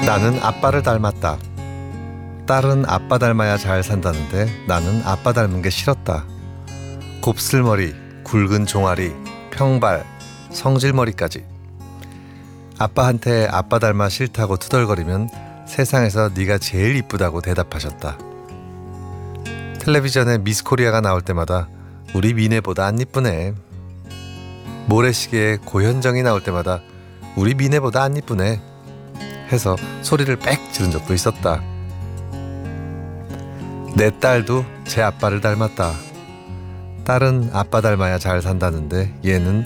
나는 아빠를 닮았다. 딸은 아빠 닮아야 잘 산다는데 나는 아빠 닮은 게 싫었다. 곱슬머리, 굵은 종아리, 평발, 성질머리까지. 아빠한테 아빠 닮아 싫다고 투덜거리면 세상에서 네가 제일 이쁘다고 대답하셨다. 텔레비전에 미스코리아가 나올 때마다 우리 미네보다 안 이쁘네. 모래시계에 고현정이 나올 때마다 우리 미네보다 안 이쁘네 해서 소리를 빽 지른 적도 있었다. 내 딸도 제 아빠를 닮았다. 딸은 아빠 닮아야 잘 산다는데 얘는